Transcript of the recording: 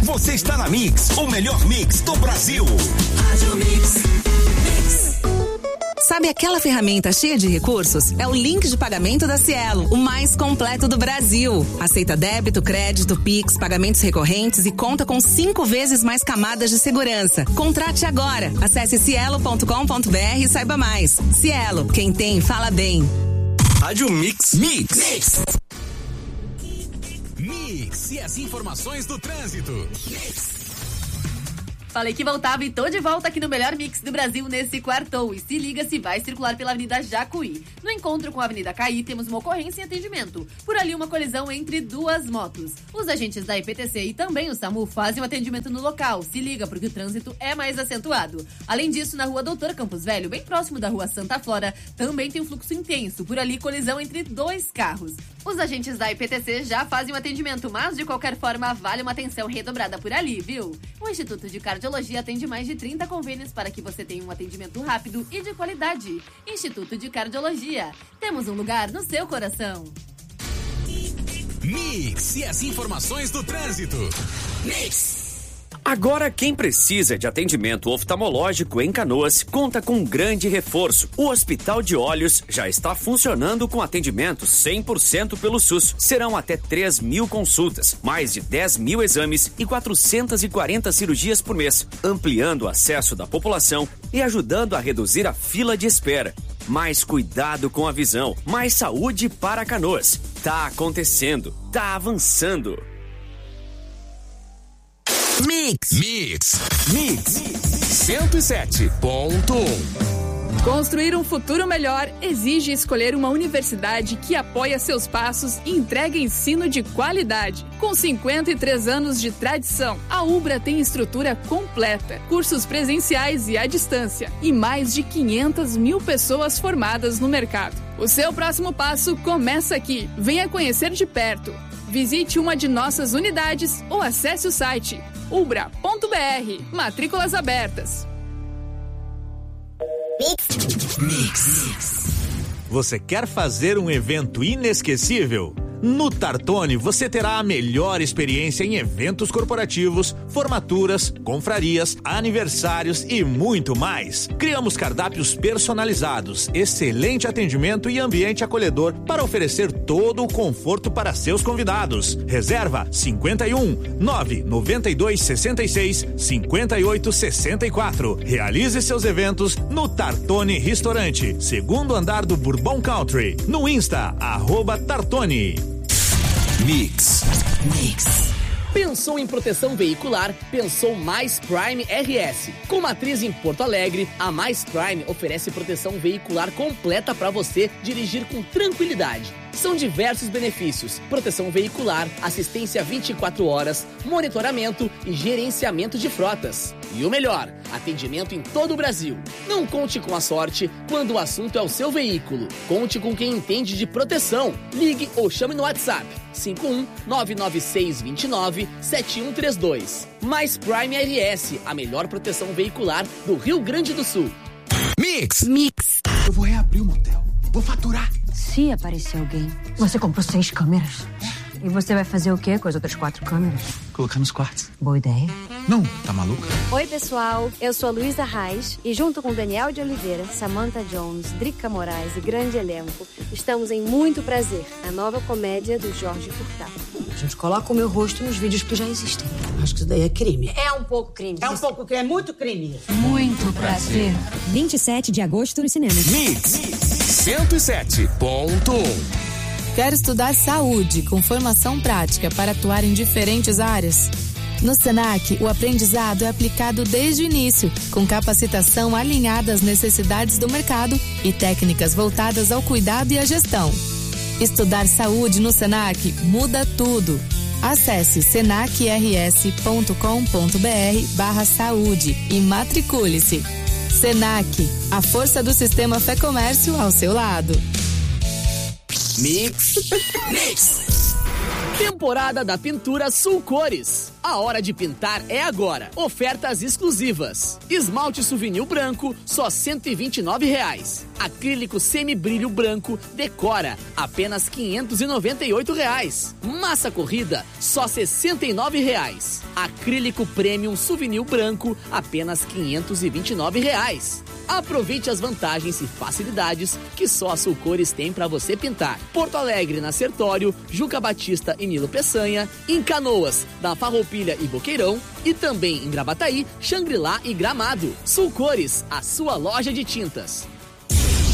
Você está na Mix, o melhor mix do Brasil. Rádio Mix. Sabe aquela ferramenta cheia de recursos? É o link de pagamento da Cielo, o mais completo do Brasil. Aceita débito, crédito, Pix, pagamentos recorrentes e conta com 5 vezes mais camadas de segurança. Contrate agora. Acesse cielo.com.br e saiba mais. Cielo, quem tem, fala bem. Rádio Mix. Mix. Mix. Mix e as informações do trânsito. Mix. Falei que voltava e tô de volta aqui no melhor mix do Brasil nesse quartou. E se liga se vai circular pela Avenida Jacuí. No encontro com a Avenida Caí, temos uma ocorrência em atendimento. Por ali, uma colisão entre 2 motos. Os agentes da IPTC e também o SAMU fazem o atendimento no local. Se liga, porque o trânsito é mais acentuado. Além disso, na rua Doutor Campos Velho, bem próximo da rua Santa Flora, também tem um fluxo intenso. Por ali, colisão entre 2 carros. Os agentes da IPTC já fazem o atendimento, mas de qualquer forma, vale uma atenção redobrada por ali, viu? O Instituto de Cardiologia atende mais de 30 convênios para que você tenha um atendimento rápido e de qualidade. Instituto de Cardiologia. Temos um lugar no seu coração. Mix e as informações do trânsito. Mix. Agora, quem precisa de atendimento oftalmológico em Canoas conta com um grande reforço. O Hospital de Olhos já está funcionando com atendimento 100% pelo SUS. Serão até 3.000 consultas, mais de 10.000 exames e 440 cirurgias por mês, ampliando o acesso da população e ajudando a reduzir a fila de espera. Mais cuidado com a visão, mais saúde para Canoas. Tá acontecendo, tá avançando. Mix. Mix. Mix. 107.1. Construir um futuro melhor exige escolher uma universidade que apoia seus passos e entrega ensino de qualidade. Com 53 anos de tradição, a UBRA tem estrutura completa, cursos presenciais e à distância e mais de 500.000 pessoas formadas no mercado. O seu próximo passo começa aqui. Venha conhecer de perto. Visite uma de nossas unidades ou acesse o site ubra.br. Matrículas abertas. Mix. Você quer fazer um evento inesquecível? No Tartone você terá a melhor experiência em eventos corporativos, formaturas, confrarias, aniversários e muito mais. Criamos cardápios personalizados, excelente atendimento e ambiente acolhedor para oferecer todo o conforto para seus convidados. Reserva 51 992 66 58 64. Realize seus eventos no Tartone Restaurante, segundo andar do Bourbon Country. No Insta, @Tartone. Mix. Mix. Pensou em proteção veicular? Pensou Mais Prime RS. Com matriz em Porto Alegre, a Mais Prime oferece proteção veicular completa para você dirigir com tranquilidade. São diversos benefícios: proteção veicular, assistência 24 horas, monitoramento e gerenciamento de frotas. E o melhor, atendimento em todo o Brasil. Não conte com a sorte quando o assunto é o seu veículo. Conte com quem entende de proteção. Ligue ou chame no WhatsApp 51 996 29 7132. Mais Prime RS, a melhor proteção veicular do Rio Grande do Sul. Mix. Mix. Eu vou reabrir o motel. Vou faturar. Se aparecer alguém, você comprou 6 câmeras. E você vai fazer o quê com as outras 4 câmeras? Colocar nos quartos. Boa ideia. Não, tá maluca? Oi, pessoal. Eu sou a Luísa Reis e junto com Daniel de Oliveira, Samantha Jones, Drica Moraes e grande elenco, estamos em Muito Prazer, a nova comédia do Jorge Furtado. A gente coloca o meu rosto nos vídeos que já existem. Acho que isso daí é crime. É um pouco crime. É um pouco crime, é muito crime. Muito prazer. 27 de agosto nos cinemas. Mix 107.1. Quer estudar saúde com formação prática para atuar em diferentes áreas? No Senac, o aprendizado é aplicado desde o início, com capacitação alinhada às necessidades do mercado e técnicas voltadas ao cuidado e à gestão. Estudar saúde no Senac muda tudo. Acesse senacrs.com.br/saúde e matricule-se. Senac, a força do sistema Fé Comércio ao seu lado. Mix. Mix. Temporada da Pintura Sul Cores. A hora de pintar é agora. Ofertas exclusivas. Esmalte Souvenir branco, só R$ 129,00. Acrílico semibrilho branco Decora, apenas R$ 598,00. Massa corrida, só R$ 69,00. Acrílico Premium Souvenir branco, apenas R$ 529,00. Aproveite as vantagens e facilidades que só a Sulcores tem para você pintar. Porto Alegre, na Sertório, Juca Batista e Nilo Peçanha, em Canoas, na Farroupilha e Boqueirão, e também em Gravataí, Xangri-Lá e Gramado. Sulcores, a sua loja de tintas.